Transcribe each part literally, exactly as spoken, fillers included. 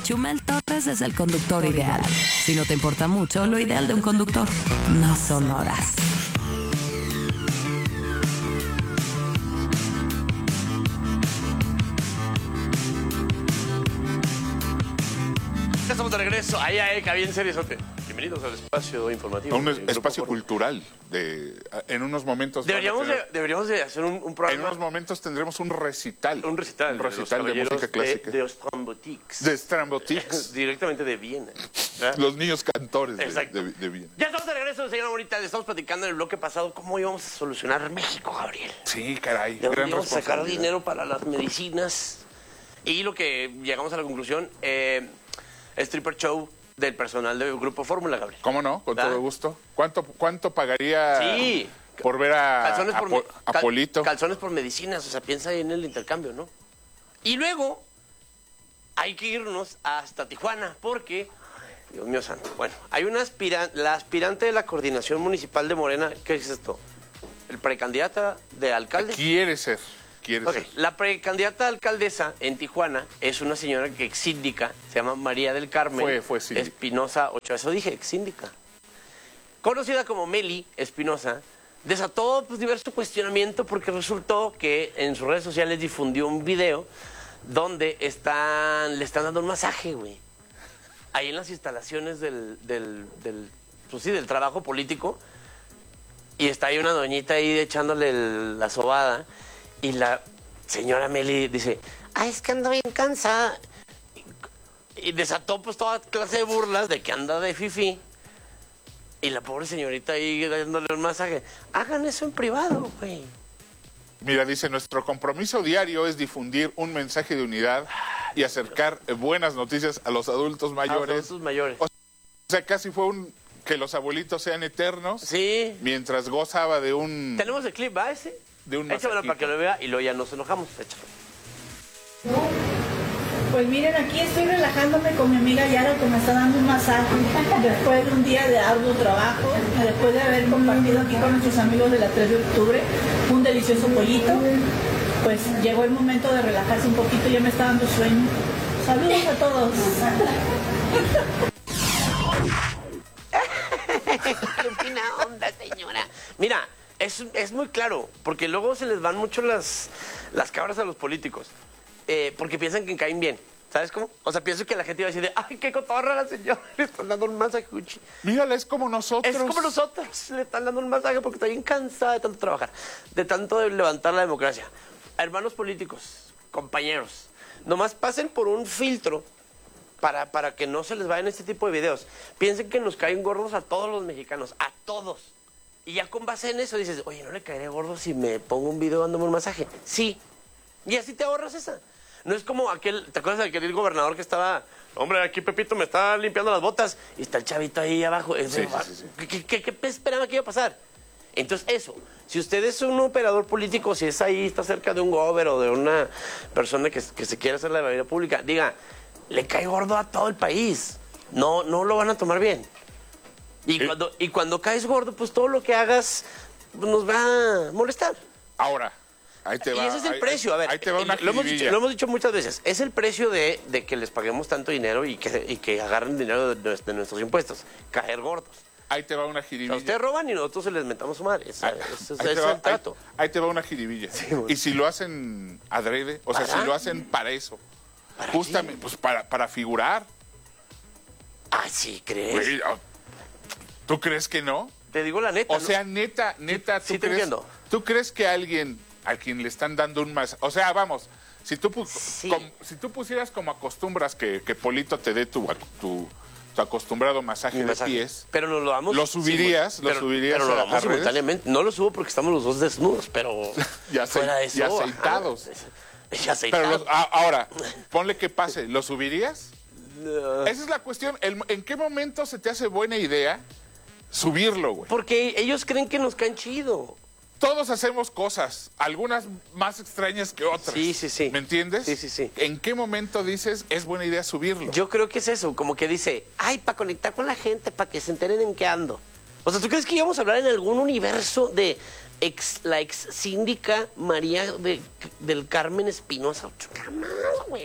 Chumel Torres es el conductor ideal. Si no te importa mucho, lo ideal de un conductor no son horas. Ya estamos de regreso. Ahí, ahí, bien seriosote. Bienvenidos al espacio informativo. Un es, espacio cultural. De, en unos momentos... Deberíamos, tener, de, deberíamos de hacer un, un programa. En unos momentos tendremos un recital. Un recital. Un recital de, de música clásica. De, de Strambotics. De Strambotics. Directamente de Viena. ¿Eh? Los niños cantores de, de, de Viena. Ya estamos de regreso, señora Bonita. Estamos platicando en el bloque pasado cómo íbamos a solucionar México, Gabriel. Sí, caray. De dónde íbamos a sacar dinero para las medicinas. Y lo que llegamos a la conclusión... Eh, stripper show del personal del Grupo Fórmula, Gabriel. ¿Cómo no? Con ¿verdad? Todo gusto. ¿Cuánto, cuánto pagaría sí. por ver a, calzones a, por, a, a cal, Polito? Calzones por medicinas, o sea, piensa ahí en el intercambio, ¿no? Y luego hay que irnos hasta Tijuana, porque, Dios mío santo, bueno, hay una aspirante, la aspirante de la coordinación municipal de Morena, ¿qué es esto? El precandidata de alcalde. Quiere ser. Okay. La precandidata alcaldesa en Tijuana es una señora que ex síndica, se llama María del Carmen fue, fue Espinosa Ochoa, eso dije, ex síndica. Conocida como Meli Espinosa, desató pues, diverso cuestionamiento porque resultó que en sus redes sociales difundió un video donde están, le están dando un masaje, güey. Ahí en las instalaciones del, del, del, pues, sí, del trabajo político. Y está ahí una doñita ahí echándole el, la sobada. Y la señora Meli dice, ah, es que ando bien cansada. Y desató pues toda clase de burlas de que anda de fifí. Y la pobre señorita ahí dándole un masaje. Hagan eso en privado, güey. Mira, dice, nuestro compromiso diario es difundir un mensaje de unidad y acercar buenas noticias a los adultos mayores. A los adultos mayores. O sea, casi fue un... que los abuelitos sean eternos. Sí. Mientras gozaba de un... Tenemos el clip, ¿va ese? De un échamelo para que lo vea y luego ya nos enojamos. Échalo. Pues miren, aquí estoy relajándome con mi amiga Yara que me está dando un masaje después de un día de arduo trabajo, después de haber compartido aquí con nuestros amigos de la tres de octubre un delicioso pollito. Pues llegó el momento de relajarse un poquito, ya me está dando sueño. Saludos a todos. ¡Qué fina onda, señora! Mira, es, es muy claro, porque luego se les van mucho las, las cabras a los políticos, eh, porque piensan que caen bien. ¿Sabes cómo? O sea, pienso que la gente iba a decir, ¡ay, qué cotorra la señora! Le están dando un masaje. Mírala, es como nosotros. Es como nosotros. Le están dando un masaje porque está bien cansada de tanto trabajar, de tanto de levantar la democracia. Hermanos políticos, compañeros, nomás pasen por un filtro para, para que no se les vayan este tipo de videos. Piensen que nos caen gordos a todos los mexicanos, a todos. Y ya con base en eso dices, oye, ¿no le caeré gordo si me pongo un video dándome un masaje? Sí. Y así te ahorras esa. No es como aquel, ¿te acuerdas de aquel gobernador que estaba, hombre, aquí Pepito me está limpiando las botas y está el chavito ahí abajo? Sí, sí, sí, sí. ¿Qué, qué, qué esperaba que iba a pasar? Entonces eso, si usted es un operador político, si es ahí, está cerca de un gober o de una persona que, que se quiere hacer la vida pública, diga, le cae gordo a todo el país. No, no lo van a tomar bien. Y ¿Eh? cuando, y cuando caes gordo, pues todo lo que hagas pues, nos va a molestar. Ahora, ahí te va. Y ese es el ahí, precio, a ver, ahí te va una lo, hemos dicho, lo hemos dicho muchas veces, es el precio de, de que les paguemos tanto dinero y que, y que agarren dinero de, de nuestros impuestos, caer gordos. Ahí te va una jiribilla. O sea, ustedes roban y nosotros se les mentamos su madre. Ese, ahí, ese, ahí ese va, es el trato. Ahí, ahí te va una jiribilla. Sí, bueno. Y si lo hacen adrede, o sea, si lo hacen para eso, ¿para justamente, qué? Pues para, para figurar. Ah, sí, ¿crees? Güey, ¿tú crees que no? Te digo la neta. O sea, neta, neta, sí, ¿tú, sí te crees, entiendo. ¿tú crees que alguien a quien le están dando un más... O sea, vamos, si tú, sí. com, si tú pusieras como acostumbras que, que Polito te dé tu, tu, tu acostumbrado masaje, masaje de pies... Pero nos lo damos... Lo subirías, sí, lo pero, subirías pero lo a, damos a simultáneamente. No lo subo porque estamos los dos desnudos, pero ya fuera de eso... Ya aceitados. Ajá, ya aceitados. Pero los, a, ahora, ponle que pase, ¿lo subirías? No. Esa es la cuestión. El, ¿En qué momento se te hace buena idea subirlo, güey? Porque ellos creen que nos caen chido. Todos hacemos cosas, algunas más extrañas que otras. Sí, sí, sí. ¿Me entiendes? Sí, sí, sí. ¿En qué momento dices, es buena idea subirlo? Yo creo que es eso, como que dice, ay, para conectar con la gente, para que se enteren en qué ando. O sea, ¿tú crees que íbamos a hablar en algún universo de ex, la ex síndica María de, del Carmen Espinosa? Jamás, güey.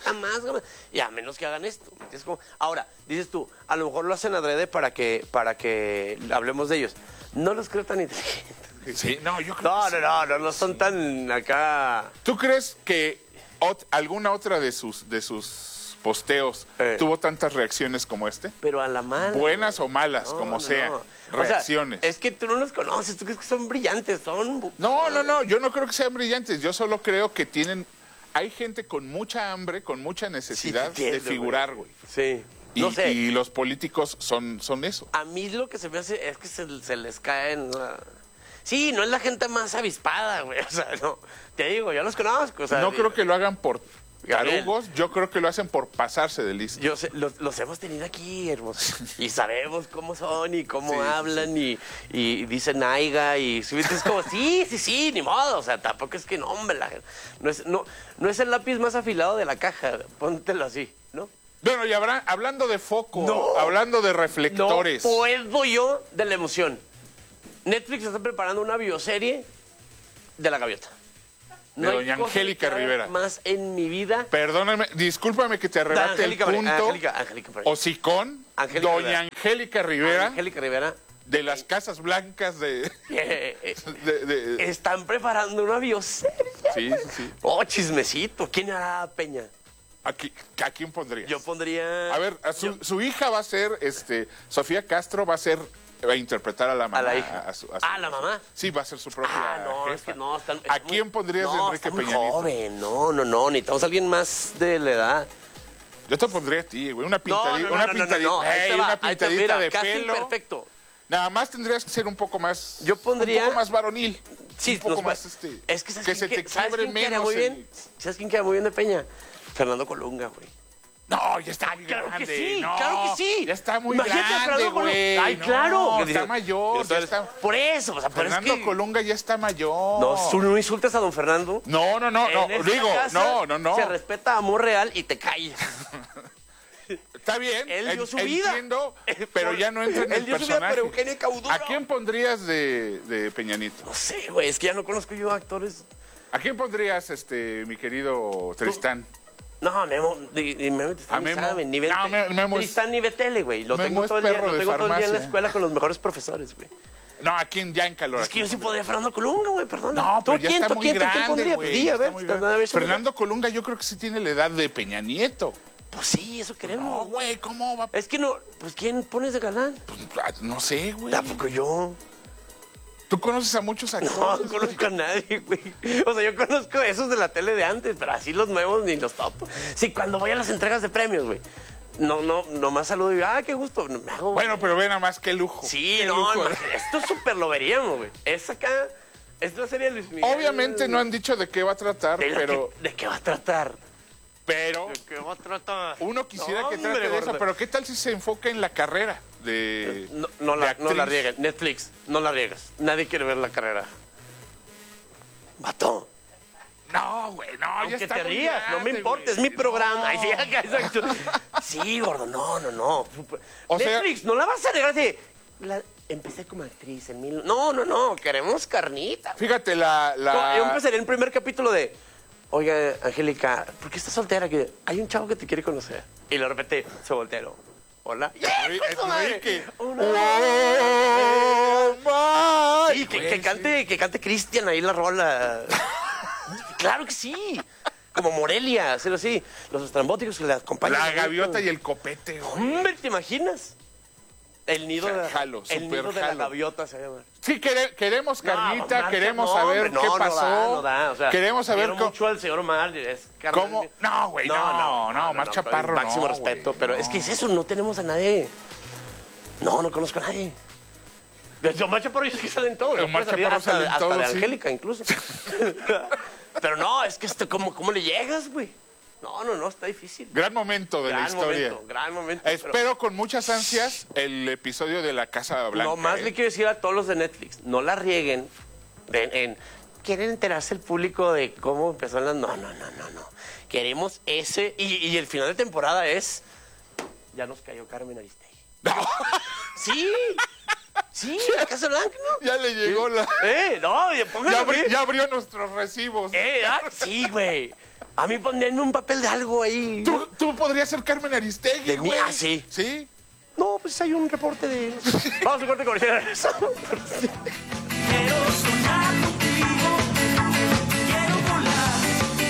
jamás, jamás. Y a menos que hagan esto. Es como, ahora, dices tú, a lo mejor lo hacen adrede para que, para que hablemos de ellos. No los creo tan inteligentes. Sí, no, yo creo No, que no, sí. no, no, no son tan acá. ¿Tú crees que ot- alguna otra de sus, de sus posteos Eh. tuvo tantas reacciones como este? Pero a la mala. Buenas o malas, No, como no, sea. no. Reacciones. O sea, es que tú no los conoces, tú crees que son brillantes, son... No, no, no, yo no creo que sean brillantes, yo solo creo que tienen... Hay gente con mucha hambre, con mucha necesidad Sí, te entiendo, de figurar, güey. Sí. Y, No sé. y los políticos son, son eso. A mí lo que se me hace es que se, se les caen... uh, Sí, no es la gente más avispada, güey. O sea, no. Te digo, yo los conozco. O sea, No creo que lo hagan por Gabriel. tarugos, yo creo que lo hacen por pasarse de listo. Yo sé, los, los hemos tenido aquí, hermoso. Y sabemos cómo son y cómo Sí, sí, hablan Y, y dicen aiga y es como, sí, sí, sí, ni modo. O sea, tampoco es que no, hombre, la- no, es, no, no es el lápiz más afilado de la caja, póntelo así, ¿no? Bueno, y habrá, hablando de foco, No. hablando de No reflectores. puedo yo de la emoción. Netflix está preparando una bioserie de la gaviota. De doña cosa Angélica que haga Rivera. Más en mi vida. Perdóname, discúlpame que te arrebate Angélica el Rivera, punto. Angélica, Angélica Rivera. Hocicón, Angélica doña Rivera. Angélica Rivera, Angélica Rivera. de las Casas Blancas de... eh, eh, de- de- están preparando una bioserie. sí, sí, sí. Oh, chismecito. ¿Quién hará Peña? Aquí, ¿A quién pondrías? Yo pondría. A ver, a su, su hija va a ser, este, Sofía Castro va a ser, va a interpretar a la mamá. A la hija. a su- a su- Ah, ¿la mamá? Sí, va a ser su propia Ah, no, jefa. es que no. Están, ¿A es muy- quién pondrías de no, Enrique está muy Peña Nieto? joven. No, no, no. Necesitamos a alguien más de la edad. Yo te pondría a ti, güey, una No, pintadita, no, no, una no, no, no, pintadita, no, ahí te ey, va, una ahí te- pintadita mira, de casting pelo. perfecto. Nada más tendrías que ser un poco más, Yo pondría- un poco más varonil, Sí, un poco nos va- más, este, es que, ¿sabes que quién se te que- ¿sabes quiebre quién quedaría menos. muy el- bien? ¿Sabes quién queda muy bien de Peña? Fernando Colunga, güey. No, ya está muy Claro grande. que sí, no, claro que sí. Ya está muy Imagínate a grande, Fernando Colunga. güey. Ay, no, claro. está mayor, ya Entonces, está. Por eso, o sea, pero es Fernando que... Colunga ya está mayor. No, tú no insultes a don Fernando. No, no, no, no, En esta digo, casa no, no, no. Se respeta amor real y te callas. Está bien, Él dio en- su vida. entiendo, pero ya no entra en Él el dio su vida por personaje. Eugenio Cauduro. ¿A quién pondrías de, de Peña Nieto? No sé, güey, es que ya no conozco yo actores. ¿A quién pondrías, este, mi querido Tristán? No, Memo, ni, ni Memo, A ni Memo. sabe, ni ve, No, Me- Memo es- Tristán ni ve tele, güey. Lo Memo tengo es todo el día, perro lo de tengo todo el día en la farmacia. escuela con los mejores profesores, güey. No, ¿a quién ya en calor? Es que yo sí podría Fernando Colunga, güey, perdón. No, pero ya quién, está tú muy quién, tú quién grande, pondrías? güey. Pues di, a está ver, muy a grande. ver, échame- Fernando Colunga yo creo que sí tiene la edad de Peña Nieto. Pues sí, eso No, queremos. güey, ¿cómo va? Es que no, pues ¿quién pones de galán? Ah, No sé, güey. Tampoco yo. Tú conoces a muchos No, actores. no conozco a nadie, güey. O sea, yo conozco esos de la tele de antes, pero así los nuevos ni los topo. Sí, cuando voy a las entregas de premios, güey. No, no, nomás saludo y digo, ah, qué gusto. Me hago- Bueno, pero ve nada más qué lujo. sí, Qué no, lujo. imagínate, esto súper lo veríamos, güey. Es acá, es la serie de Luis Miguel. Obviamente no han dicho de qué va a tratar, de la pero, que- ¿De qué va a tratar? pero ¿De qué va a tratar? uno quisiera No, que hombre, trate de eso. gordo. Pero ¿qué tal si se enfoca en la carrera de, No, no, de la, no la actriz? rieguen. Netflix, no la riegas. Nadie quiere ver la carrera. Vato. No, güey, no, ya Aunque está te muy rías, no me grande, importa, güey. es mi programa. No. Ay, sí, acá, exacto. Sí, gordo, no, no, no. O sea- Netflix, no la vas a negar así. La- empecé como actriz en mil... No, no, no, queremos carnita. Fíjate, la... la... Yo empezaría el primer capítulo de... Oiga, Angélica, ¿por qué estás soltera? Que hay un chavo que te quiere conocer. Y de repente se volteó. Hola. Oye, ¡Yeah, es con su madre! que- Una- ¡Oh, my! Sí, que, Güey, que cante, que cante Cristian ahí la rola. Claro que sí. Como Morelia, hacerlo así. Los estrambóticos que le acompañan. La gaviota y el copete, güey. Hombre, ¿te imaginas? El nido, de, Jalo, el super nido de la jalo. gaviota se llama. Sí, quere- queremos carnita, Marca, queremos no, saber hombre, no, qué no pasó. da, no da, o sea, queremos saber quiero cómo... mucho al señor Omar. Es carnal. ¿Cómo? No, güey, no, no, Omar Chaparro no, Máximo respeto, güey, pero no. es que es eso, no tenemos a nadie. No, no conozco a nadie. De Omar Chaparro yo sé que salen todos. Omar puede salir Chaparro hasta, salen hasta todos, de sí. Angélica incluso. Pero no, es que esto, ¿cómo, cómo le llegas, güey? No, no, no, está difícil. Gran momento de Gran la historia. momento, gran momento. Espero pero con muchas ansias el episodio de la Casa Blanca. no más ¿eh? le quiero decir a todos los de Netflix, no la rieguen en, en- ¿quieren enterarse el público de cómo empezó la... No, no, no, no, no. Queremos ese... Y, y el final de temporada es... Ya nos cayó Carmen Aristegui. No, Sí, sí, la Casa Blanca, ¿no? ya le llegó la... Eh, no, oye, póngalo Ya, abri- bien. ya abrió nuestros recibos. Eh, ah, sí, güey. A mí ponenme un papel de algo ahí. ¿Tú, tú podrías ser Carmen Aristegui, De mí, güey. ah, sí. ¿Sí? No, pues hay un reporte de... Vamos a corte comercial. Quiero soñar contigo, quiero volar,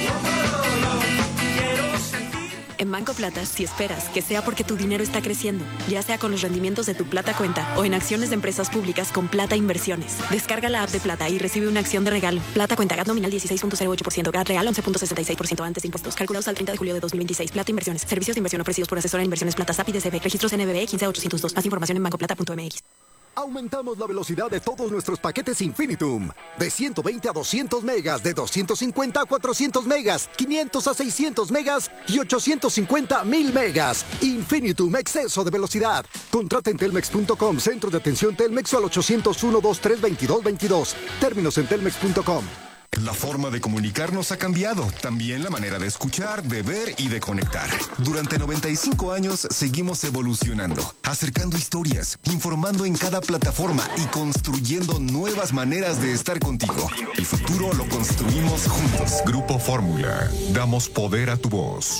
quiero sentir. En Banco Plata, si esperas que sea porque tu dinero está creciendo, ya sea con los rendimientos de tu Plata Cuenta o en acciones de empresas públicas con Plata Inversiones. Descarga la app de Plata y recibe una acción de regalo. Plata Cuenta, G A T nominal dieciséis punto cero ocho por ciento, G A T real once punto sesenta y seis por ciento antes de impuestos. Calculados al treinta de julio de dos mil veintiséis. Plata Inversiones. Servicios de inversión ofrecidos por Asesora en Inversiones Plata S A P I D C B. Registros N B B quince mil ochocientos dos. Más información en bancoplata punto m x. Aumentamos la velocidad de todos nuestros paquetes Infinitum. De ciento veinte a doscientos megas, de doscientos cincuenta a cuatrocientos megas, quinientos a seiscientos megas y ochocientos cincuenta a mil megas. Infinitum, exceso de velocidad. Contrata en telmex punto com, centro de atención Telmex o al ochocientos uno, veintitrés, veintidós, veintidós. Términos en telmex punto com. La forma de comunicarnos ha cambiado, también la manera de escuchar, de ver y de conectar. Durante noventa y cinco años seguimos evolucionando, acercando historias, informando en cada plataforma y construyendo nuevas maneras de estar contigo. El futuro lo construimos juntos. Grupo Fórmula, damos poder a tu voz.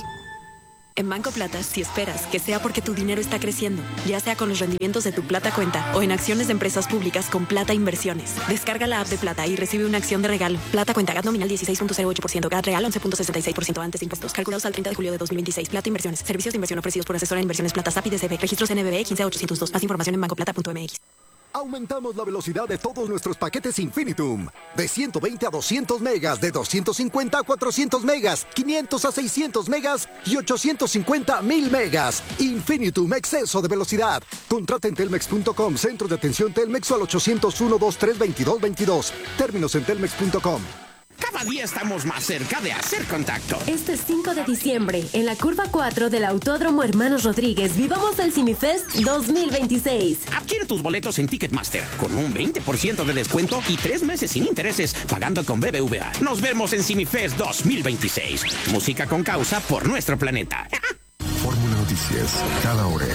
En Banco Plata, si esperas que sea porque tu dinero está creciendo, ya sea con los rendimientos de tu Plata Cuenta o en acciones de empresas públicas con Plata Inversiones. Descarga la app de Plata y recibe una acción de regalo. Plata Cuenta, G A T nominal dieciséis punto cero ocho por ciento, G A T real once punto sesenta y seis por ciento antes de impuestos. Calculados al treinta de julio de dos mil veintiséis. Plata Inversiones. Servicios de inversión ofrecidos por Asesora en Inversiones Plata S A P I D C B. Registros N B B quince mil ochocientos dos. Más información en bancoplata punto m x. Aumentamos la velocidad de todos nuestros paquetes Infinitum. De ciento veinte a doscientos megas, de doscientos cincuenta a cuatrocientos megas, quinientos a seiscientos megas y ochocientos cincuenta a mil megas. Infinitum, exceso de velocidad. Contrata en telmex punto com, centro de atención Telmex o al ochocientos uno, veintitrés, veintidós, veintidós. Términos en telmex punto com. Cada día estamos más cerca de hacer contacto. Este cinco de diciembre, en la curva cuatro del Autódromo Hermanos Rodríguez, vivamos el CineFest dos mil veintiséis. Adquiere tus boletos en Ticketmaster con un veinte por ciento de descuento y tres meses sin intereses pagando con B B V A. Nos vemos en CineFest dos mil veintiséis. Música con causa por nuestro planeta. Fórmula Noticias, cada hora.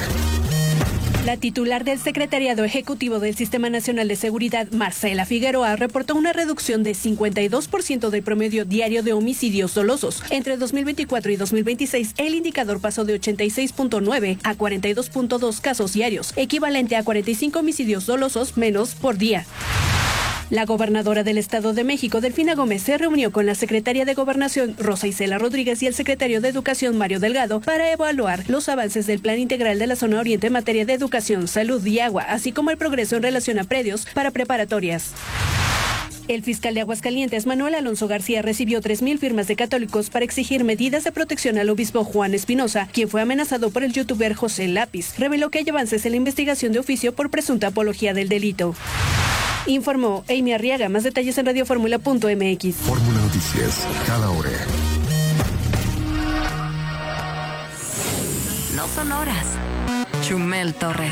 La titular del Secretariado Ejecutivo del Sistema Nacional de Seguridad, Marcela Figueroa, reportó una reducción de cincuenta y dos por ciento del promedio diario de homicidios dolosos. Entre dos mil veinticuatro y dos mil veintiséis, el indicador pasó de ochenta y seis punto nueve a cuarenta y dos punto dos casos diarios, equivalente a cuarenta y cinco homicidios dolosos menos por día. La gobernadora del Estado de México, Delfina Gómez, se reunió con la secretaria de Gobernación, Rosa Isela Rodríguez, y el secretario de Educación, Mario Delgado, para evaluar los avances del Plan Integral de la Zona Oriente en materia de educación, salud y agua, así como el progreso en relación a predios para preparatorias. El fiscal de Aguascalientes, Manuel Alonso García, recibió tres mil firmas de católicos para exigir medidas de protección al obispo Juan Espinosa, quien fue amenazado por el youtuber José Lápiz. Reveló que hay avances en la investigación de oficio por presunta apología del delito. Informó Amy Arriaga. Más detalles en radioformula punto m x. Fórmula Noticias, cada hora. No son horas. Chumel Torres.